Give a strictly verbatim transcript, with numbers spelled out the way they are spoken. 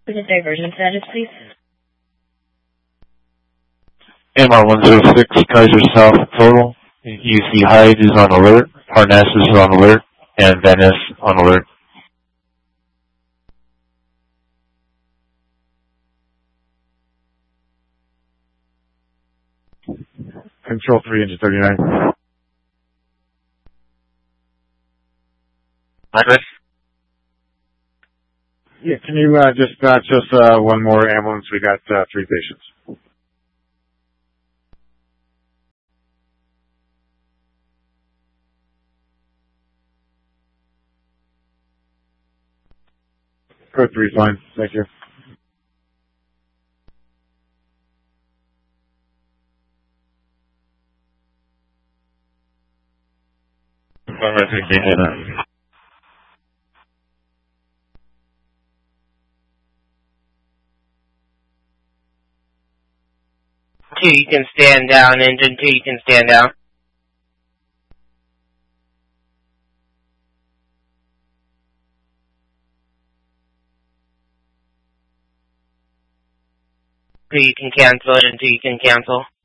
The diversion status, please. M R one zero six, Kaiser South total. U C Hyde is on alert, Parnassus is on alert, and Van Ness on alert. Control three, engine thirty-nine. Hi, Chris. Yeah, can you uh, just dispatch us uh, one more ambulance? We got uh, three patients. Code three, fine. Thank you. Two, you can stand down. Engine two, you can stand down. Two, you can cancel. Engine two, you can cancel.